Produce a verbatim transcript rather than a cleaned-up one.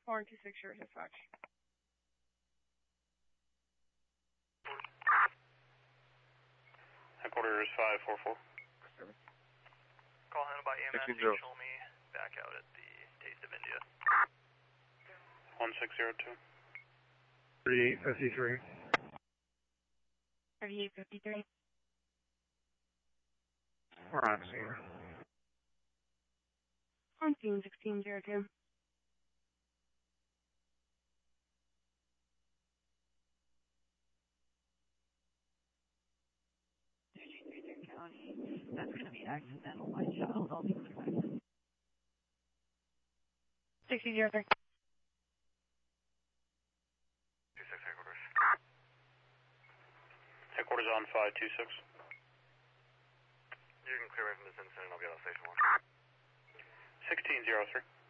four two six zero dispatch. Headquarters five four four. Service. Call handled by E M S. six zero. Show me back out at the Taste of India. one six zero two. thirty-eight fifty-three. thirty-eight fifty-three. We're on scene. On scene sixteen zero two. County. That's going to be accidental. My child, I'll be expected. sixteen zero three. two six headquarters. Headquarters on five two six. You can clear away from this incident and I'll be out of station one. sixteen zero three.